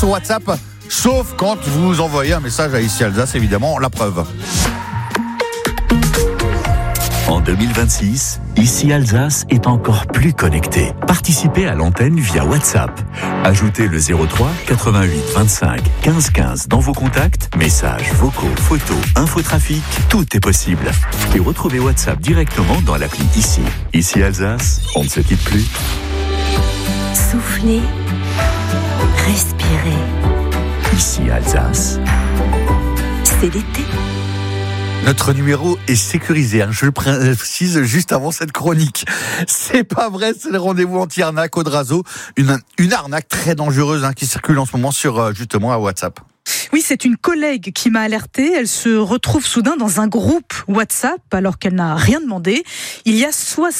sur WhatsApp, sauf quand vous envoyez un message à Ici Alsace, évidemment, la preuve. En 2026, Ici Alsace est encore plus connecté. Participez à l'antenne via WhatsApp. Ajoutez le 03 88 25 15 15 dans vos contacts. Messages, vocaux, photos, infotrafic, tout est possible. Et retrouvez WhatsApp directement dans l'appli Ici. Ici Alsace, on ne se quitte plus. Soufflez, respirez. Ici Alsace. C'est l'été. Notre numéro est sécurisé, je le précise juste avant cette chronique. C'est pas vrai, c'est le rendez-vous anti-arnaque Audrazo, une arnaque très dangereuse qui circule en ce moment sur justement à WhatsApp. Oui, c'est une collègue qui m'a alertée. Elle se retrouve soudain dans un groupe WhatsApp alors qu'elle n'a rien demandé. Il y a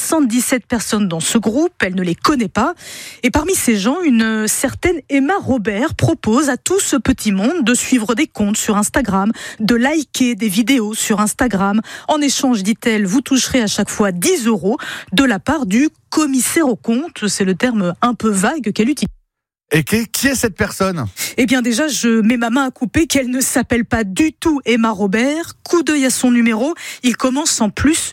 77 personnes dans ce groupe, elle ne les connaît pas. Et parmi ces gens, une certaine Emma Robert propose à tout ce petit monde de suivre des comptes sur Instagram, de liker des vidéos sur Instagram. En échange, dit-elle, vous toucherez à chaque fois 10 € de la part du commissaire aux comptes. C'est le terme un peu vague qu'elle utilise. Et qui est cette personne ? Eh bien déjà, je mets ma main à couper qu'elle ne s'appelle pas du tout Emma Robert. Coup d'œil à son numéro, il commence en plus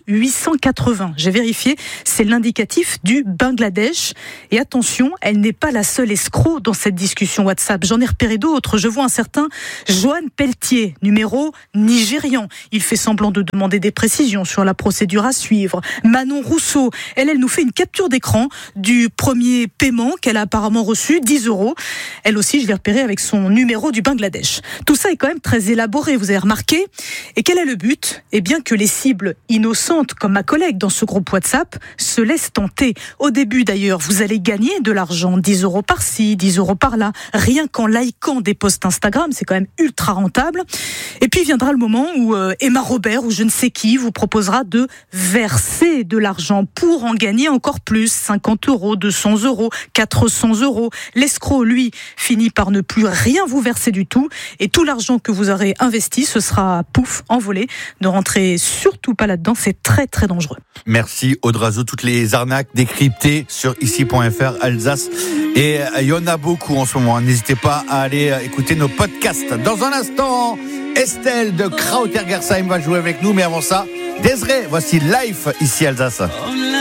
880. J'ai vérifié, c'est l'indicatif du Bangladesh. Et attention, elle n'est pas la seule escroc dans cette discussion WhatsApp. J'en ai repéré d'autres. Je vois un certain Johan Pelletier, numéro nigérian. Il fait semblant de demander des précisions sur la procédure à suivre. Manon Rousseau, elle nous fait une capture d'écran du premier paiement qu'elle a apparemment reçu, 10 €. Elle aussi, je l'ai repéré avec son numéro du Bangladesh. Tout ça est quand même très élaboré, vous avez remarqué. Et quel est le but ? Eh bien que les cibles innocentes, comme ma collègue dans ce groupe WhatsApp, se laissent tenter. Au début d'ailleurs, vous allez gagner de l'argent, 10 € par-ci, 10 € par-là, rien qu'en likant des posts Instagram, c'est quand même ultra rentable. Et puis viendra le moment où Emma Robert ou je ne sais qui vous proposera de verser de l'argent pour en gagner encore plus, 50 €, 200 €, 400 €. L'escroc, lui, finit par ne plus rien vous verser du tout et tout l'argent que vous aurez investi, ce sera pouf, envolé. Ne rentrez surtout pas là-dedans, c'est très très dangereux. Merci Audrazo, toutes les arnaques décryptées sur ici.fr Alsace. Et il y en a beaucoup en ce moment, n'hésitez pas à aller écouter nos podcasts. Dans un instant, Estelle de Krauter-Gersheim va jouer avec nous, mais avant ça, Desiree, voici Life ici Alsace.